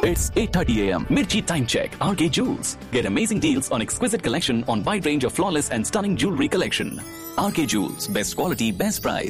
It's 8:30 a.m. Mirchi Time Check. RK Jewels. Get amazing deals on exquisite collection on wide range of flawless and stunning jewelry collection. RK Jewels. Best quality, best price.